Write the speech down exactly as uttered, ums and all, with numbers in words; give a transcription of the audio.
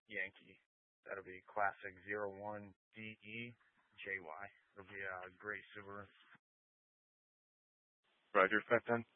Yankee. That'll be classic zero one D E J Y. It'll be a gray Subaru. Roger, five ten.